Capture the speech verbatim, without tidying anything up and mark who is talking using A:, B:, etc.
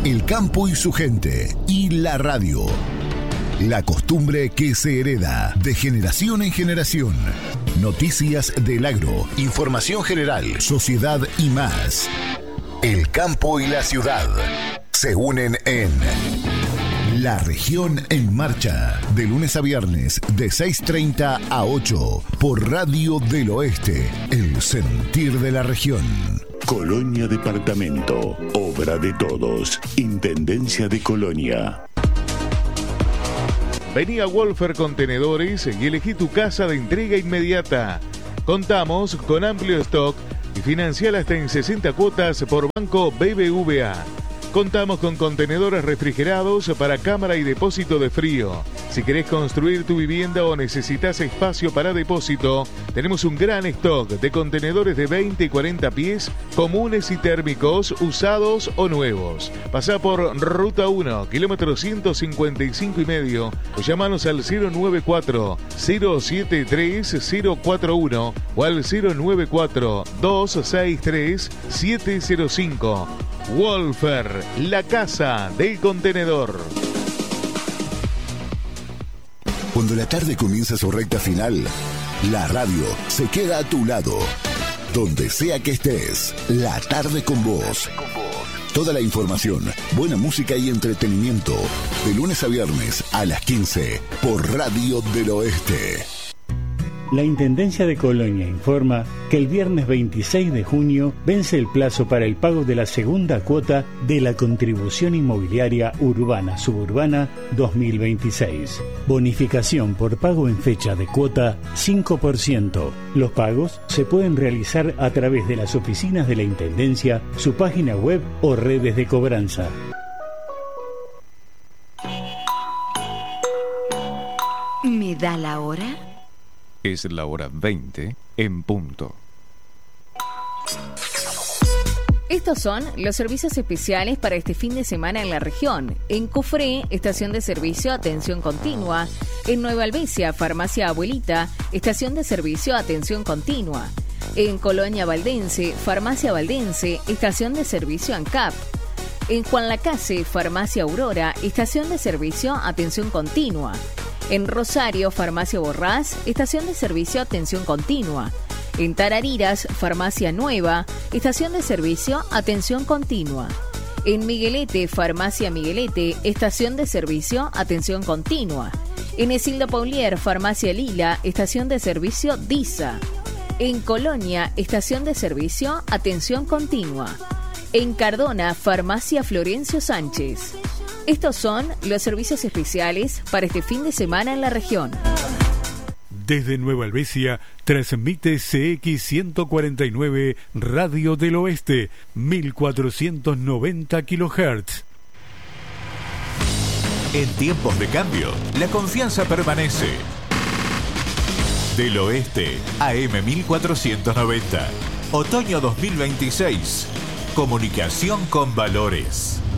A: el campo y su gente, y la radio. La costumbre que se hereda de generación en generación. Noticias del agro, información general, sociedad y más. El campo y la ciudad se unen en La Región en Marcha, de lunes a viernes, de seis treinta a ocho, por Radio del Oeste, el sentir de la región.
B: Colonia Departamento, obra de todos, Intendencia de Colonia.
C: Vení a Wolfer Contenedores y elegí tu casa de entrega inmediata. Contamos con amplio stock y financiar hasta en sesenta cuotas por Banco B B V A. Contamos con contenedores refrigerados para cámara y depósito de frío. Si querés construir tu vivienda o necesitas espacio para depósito, tenemos un gran stock de contenedores de veinte y cuarenta pies, comunes y térmicos, usados o nuevos. Pasá por Ruta uno, kilómetro ciento cincuenta y cinco y medio, o llamanos al cero nueve cuatro, cero siete tres, cero cuatro uno o al cero nueve cuatro, dos seis tres, siete cero cinco. Wolfer, la casa del contenedor.
A: Cuando la tarde comienza su recta final, la radio se queda a tu lado. Donde sea que estés, la tarde con vos. Toda la información, buena música y entretenimiento, de lunes a viernes a las quince, por Radio del Oeste.
D: La Intendencia de Colonia informa que el viernes veintiséis de junio vence el plazo para el pago de la segunda cuota de la Contribución Inmobiliaria Urbana Suburbana dos mil veintiséis. Bonificación por pago en fecha de cuota cinco por ciento. Los pagos se pueden realizar a través de las oficinas de la Intendencia, su página web o redes de cobranza.
E: ¿Me da la hora?
F: Es la hora veinte en punto.
E: Estos son los servicios especiales para este fin de semana en la región. En Cofré, estación de servicio atención continua. En Nueva Albesia, farmacia Abuelita, estación de servicio atención continua. En Colonia Valdense, farmacia Valdense, estación de servicio ANCAP. En Juan Lacase, farmacia Aurora, estación de servicio atención continua. En Rosario, farmacia Borrás, estación de servicio atención continua. En Tarariras, farmacia Nueva, estación de servicio atención continua. En Miguelete, farmacia Miguelete, estación de servicio atención continua. En Esildo Paulier, farmacia Lila, estación de servicio DISA. En Colonia, estación de servicio atención continua. En Cardona, farmacia Florencio Sánchez. Estos son los servicios especiales para este fin de semana en la región.
G: Desde Nueva Albesia, transmite C X ciento cuarenta y nueve Radio del Oeste, mil cuatrocientos noventa kilohertz.
H: En tiempos de cambio, la confianza permanece. Del Oeste, A M mil cuatrocientos noventa. Otoño dos mil veintiséis. Comunicación con valores.